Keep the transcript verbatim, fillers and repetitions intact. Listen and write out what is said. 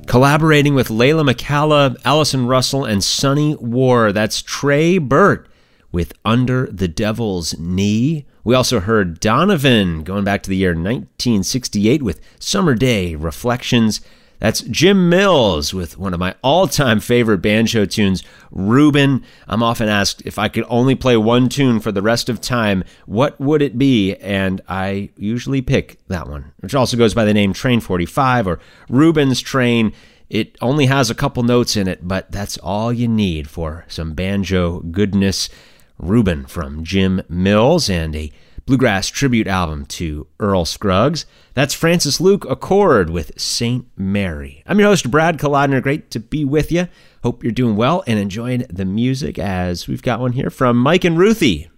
Collaborating with Layla McCalla, Allison Russell, and Sonny War. That's Trey Burt with Under the Devil's Knee. We also heard Donovan, going back to the year nineteen sixty-eight, with Summer Day Reflections. That's Jim Mills with one of my all-time favorite banjo tunes, Reuben. I'm often asked if I could only play one tune for the rest of time, what would it be? And I usually pick that one, which also goes by the name Train forty-five or Reuben's Train. It only has a couple notes in it, but that's all you need for some banjo goodness. Reuben from Jim Mills, and a bluegrass tribute album to Earl Scruggs. That's Francis Luke Accord with Saint Mary. I'm your host, Brad Kolodner. Great to be with you. Hope you're doing well and enjoying the music, as we've got one here from Mike and Ruthie.